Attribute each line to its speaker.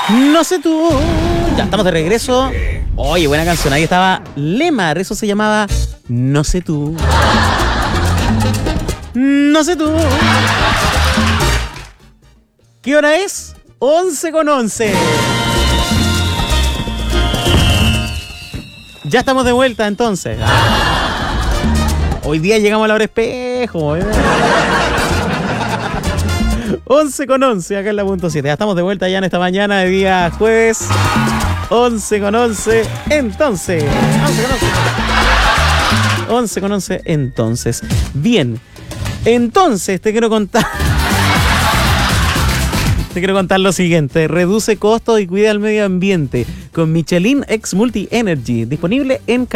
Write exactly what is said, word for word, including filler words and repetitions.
Speaker 1: No sé tú. Ya estamos de regreso. Oye, buena canción. Ahí estaba Lemar. Eso se llamaba No sé tú. No sé tú. ¿Qué hora es? once con once. Ya estamos de vuelta entonces. Hoy día llegamos a la hora espejo. ¿eh? once con once acá en la punto siete. Ya estamos de vuelta ya en esta mañana de día jueves. once con once. Entonces. once con once. once con once. Entonces. Bien. Entonces te quiero contar. Te quiero contar lo siguiente. Reduce costos y cuida el medio ambiente con Michelin X Multi Energy. Disponible en